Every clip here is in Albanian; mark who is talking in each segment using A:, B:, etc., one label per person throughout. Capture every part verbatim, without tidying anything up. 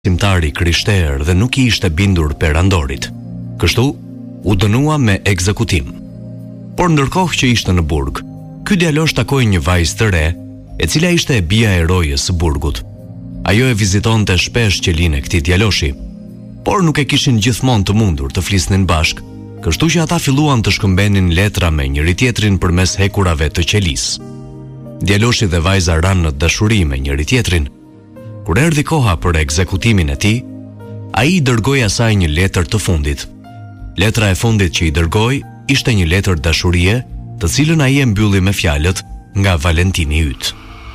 A: Simtari krishterë dhe nuk i ishte bindur perandorit. Kështu, u dënua me ekzekutim. Por ndërkohë që ishte në burg, ky djalosh takoi një vajzë të re, e cila ishte e bija e rojes së burgut. Ajo e vizitonte shpesh qelin e këtij djaloshi, por nuk e kishin gjithmonë të mundur të flisnin bashk, kështu që ata filluan të shkëmbenin letra me njëri tjetrin përmes hekurave të qelisë. Djaloshi dhe vajza ranë në dashuri me njëri tjetrin. Kur erdhi koha për ekzekutimin e tij, ai i dërgoi asaj një letër të fundit. Letra e fundit që i dërgoi ishte një letër dashurie, të cilën ai e mbylli me fjalët nga Valentini yt.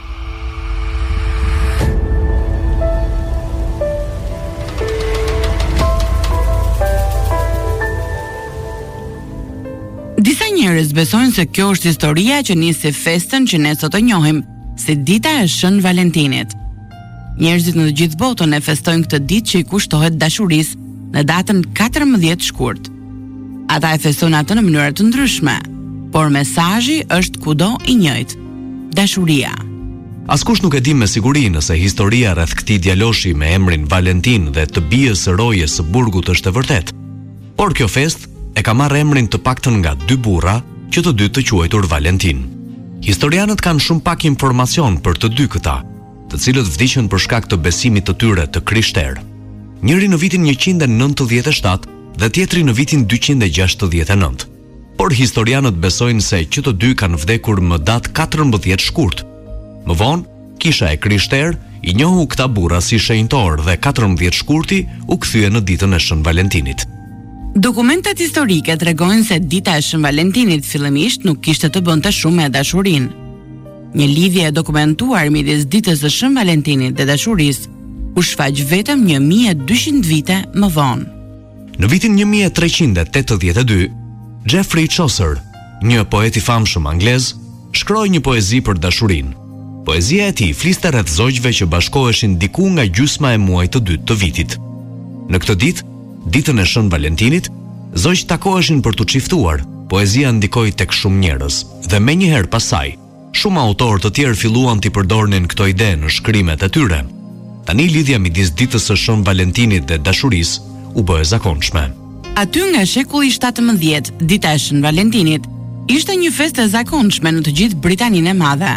B: Disa njerëz besojnë se kjo është historia që nisi festën që ne sot e njohim si dita e Shën Valentinit. Njerëzit në të gjithë botën e festojnë këtë ditë që i kushtohet dashurisë në datën katërmbëdhjetë shkurt. Ata e festojnë atë në mënyra të ndryshme, por mesazhi është kudo i njëjtë: dashuria.
A: Askush nuk e di me siguri nëse historia rreth këtij djaloshi me emrin Valentin dhe të bijës së rojes së burgut është e vërtetë. Por kjo festë e ka marrë emrin të paktën nga dy burra që të dy të quajtur Valentin. Historianët kanë shumë pak informacion për të dy këta, të cilët vdiqën për shkak të besimit të tyre të krishterë. Njëri në vitin njëqind e nëntëdhjetë e shtatë dhe tjetri në vitin dyqind e gjashtëdhjetë e nëntë. Por historianët besojnë se që të dy kanë vdekur më datë katërmbëdhjetë shkurt. Më vonë, kisha e krishterë i njohu këta burra si shenjtor dhe katërmbëdhjetë shkurti u kthye në ditën e Shën Valentinit.
B: Dokumentat historike tregojnë se dita e Shën Valentinit fillimisht nuk kishte të bënte shumë me dashurinë. Një lidhje e dokumentuar midis ditës së Shën Valentinit dhe dashurisë u shfaq vetëm një mijë e dyqind vite më vonë.
A: Në vitin një mijë e treqind e tetëdhjetë e dy, Geoffrey Chaucer, një poet i famshëm anglez, shkroi një poezi për dashurinë. Poezia e tij fliste rreth zogjve që bashkoheshin diku nga gjysma e muajit të dytë të vitit. Në këtë ditë, ditën e Shën Valentinit, zogjt takoheshin për t'u çiftuar. Poezia ndikoi tek shumë njerëz dhe menjëherë pas saj, shumë autorë të tjerë filluan t'i përdornin këto ide në shkrimet e tyre. Tani lidhja midis ditës së Shën Valentinit dhe dashurisë u bë e zakonshme.
B: Aty nga shekulli shtatëmbëdhjetë, dita e Shën Valentinit ishte një festë e zakonshme në të gjithë Britaninë e Madhe.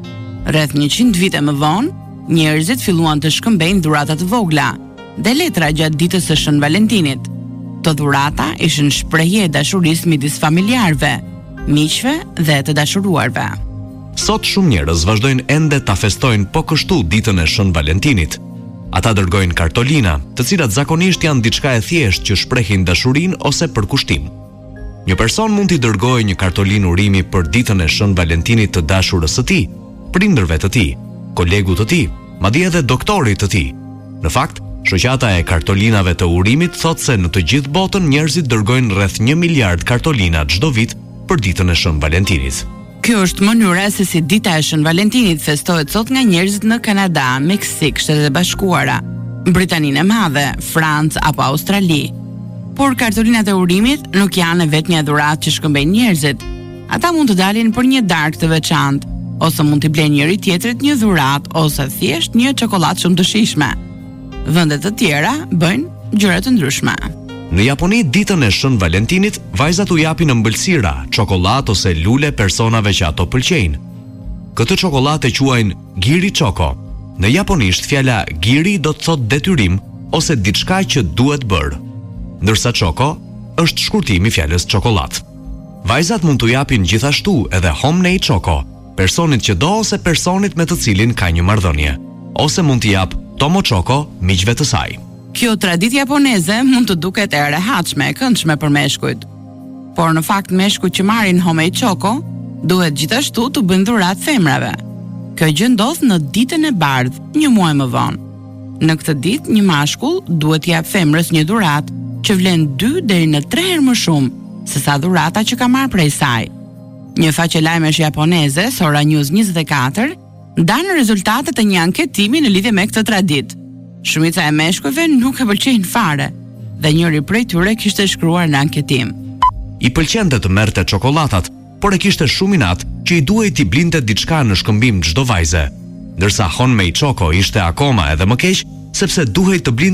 B: Rreth njëqind vite më vonë, njerëzit filluan të shkëmbejnë dhurata të vogla dhe letra gjatë ditës së Shën Valentinit. Të dhurata ishin shprehje e dashurisë midis familjarëve, miqve dhe të dashuruarve.
A: Sot shumë njerëz vazhdojnë ende ta festojnë po kështu ditën e Shën Valentinit. Ata dërgojnë kartolina, të cilat zakonisht janë diçka e thjeshtë që shprehin dashurinë ose për kushtim. Një person mund t'i dërgojë një kartolinë urimi për ditën e Shën Valentinit të dashurës së tij, prindërve të tij, kolegut të tij, madje edhe doktorit të tij. Në fakt, shoqata e kartolinave të urimit thot se në të gjithë botën njerëzit dërgojnë rreth një miliard kartolina çdo vit për ditën e Shën Valentinit.
B: Kjo është mënyra se si dita e Shën Valentinit festohet sot nga njerëzit në Kanada, Meksik, Shtetet e Bashkuara, Britaninë e Madhe, Francë apo Australi. Por kartolinat e urimit nuk janë vetëm një dhuratë që shkëmbejnë njerëzit. Ata mund të dalin për një darkë të veçantë, ose mund t'i blejnë njëri tjetrit një dhuratë ose thjesht një çokoladë shumë të shijshme. Vende të tjera bëjnë gjëra të ndryshme.
A: Në Japoni, ditën e Shën Valentinit, vajzat u japin ëmbëlsira, çokoladë ose lule personave që ato pëlqejnë. Këtë çokoladë e quajnë giri choko. Në japonisht fjala giri do të thotë detyrim ose diçka që duhet bërë, ndërsa choko është shkurtimi i fjalës çokoladë. Vajzat mund t'u japin gjithashtu edhe homnei choko, personit që do ose personit me të cilin ka një marrëdhënie, ose mund t'i jap tomo choko miqve të saj.
B: Kjo traditë japoneze mund të duket e rehatshme e këndshme për meshkujt. Por në fakt meshkujt që marrin homei choko duhet gjithashtu të bëjnë dhuratë femrave. Kjo gjë ndodh në ditën e bardhë, një muaj më vonë. Në këtë ditë një mashkull duhet t'i jap femrës një dhuratë që vlen dy deri në tre herë më shumë se sa dhurata që ka marrë prej saj. Një faqe lajmesh japoneze, Sora News njëzet e katër, ndan rezultatet e një anketimi në lidhje me këtë traditë. Shumica e meshkujve nuk e pëlqejnë fare dhe njëri prej tyre kishte shkruar në anketim:
A: I pëlqente të merrte çokoladat, por e kishte shumë inat që i duhej t'i blinte diçka në shkëmbim çdo vajze. Ndërsa honmei choko ishte akoma edhe më keq, sepse duhej të blinte